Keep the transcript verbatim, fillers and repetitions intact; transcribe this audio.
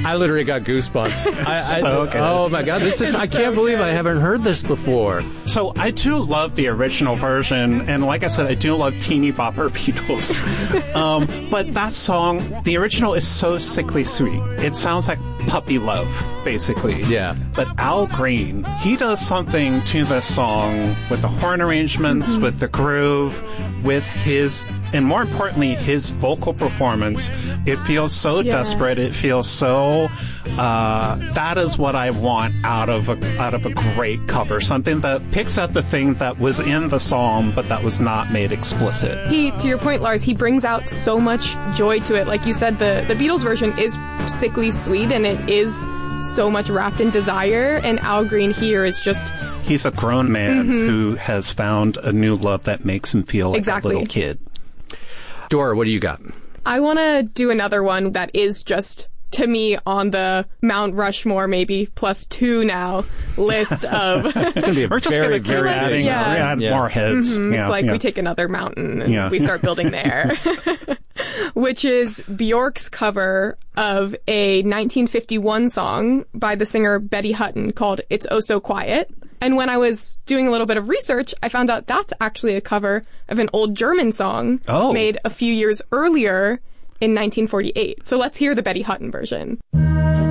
I literally got goosebumps. I, I, So good. Oh my god, this is, I can't believe I haven't heard this before. So I do love the original version, and like I said, I do love teeny bopper Beatles. um, but that song, the original is so sickly sweet. It sounds like puppy love, basically. Yeah. But Al Green, he does something to this song with the horn arrangements, Mm-hmm. with the groove, with his, and more importantly, his vocal performance. It feels so Yeah. desperate. It feels so. Uh, that is what I want out of a out of a great cover. Something that picks at the thing that was in the song, but that was not made explicit. He, to your point, Lars, he brings out so much joy to it. Like you said, the, the Beatles version is sickly sweet, and it is so much wrapped in desire, and Al Green here is just... He's a grown man Mm-hmm. who has found a new love that makes him feel like Exactly. a little kid. Dora, what do you got? I want to do another one that is just, to me, on the Mount Rushmore, maybe plus two now, list of... It's going to be a We're just very, going to keep very adding big Yeah. one. we're gonna add Yeah. more heads. Mhm, Yeah, it's like yeah. we take another mountain and Yeah. we start building there. Which is Bjork's cover of a nineteen fifty-one song by the singer Betty Hutton called It's Oh So Quiet. And when I was doing a little bit of research, I found out that's actually a cover of an old German song Oh. made a few years earlier in nineteen forty-eight. So let's hear the Betty Hutton version.